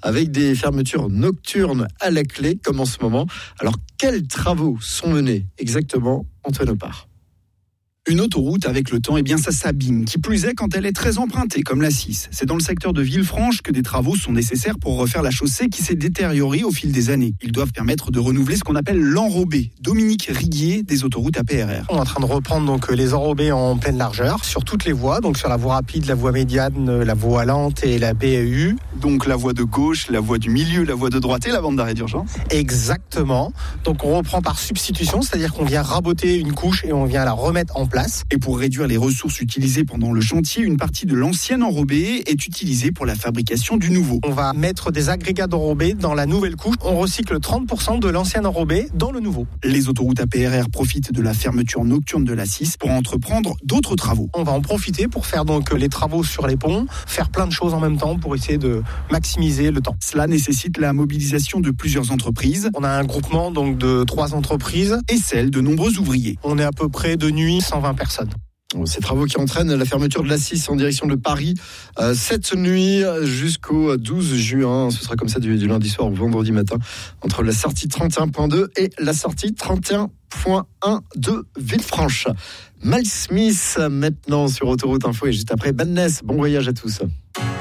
avec des fermetures nocturnes à la clé, comme en ce moment. Alors, quels travaux sont menés exactement, Antoine Opar? Une autoroute avec le temps, ça s'abîme. Qui plus est quand elle est très empruntée, comme la 6. C'est dans le secteur de Villefranche que des travaux sont nécessaires pour refaire la chaussée qui s'est détériorée au fil des années. Ils doivent permettre de renouveler ce qu'on appelle l'enrobé. Dominique Riguier, des autoroutes APRR. On est en train de reprendre donc les enrobés en pleine largeur sur toutes les voies, donc sur la voie rapide, la voie médiane, la voie lente et la BAU. Donc la voie de gauche, la voie du milieu, la voie de droite et la bande d'arrêt d'urgence. Exactement. Donc on reprend par substitution, c'est-à-dire qu'on vient raboter une couche et on vient la remettre en place. Et pour réduire les ressources utilisées pendant le chantier, une partie de l'ancien enrobé est utilisée pour la fabrication du nouveau. On va mettre des agrégats d'enrobé dans la nouvelle couche. On recycle 30% de l'ancien enrobé dans le nouveau. Les autoroutes APRR profitent de la fermeture nocturne de la 6 pour entreprendre d'autres travaux. On va en profiter pour faire donc les travaux sur les ponts, faire plein de choses en même temps pour essayer de maximiser le temps. Cela nécessite la mobilisation de plusieurs entreprises. On a un groupement donc de 3 entreprises et celle de nombreux ouvriers. On est à peu près de nuit 120 personnes. Ces travaux qui entraînent la fermeture de la 6 en direction de Paris cette nuit jusqu'au 12 juin. Ce sera comme ça du lundi soir au vendredi matin entre la sortie 31.2 et la sortie 31.1 de Villefranche. Mal Smith maintenant sur Autoroute Info et juste après Badness. Bon voyage à tous.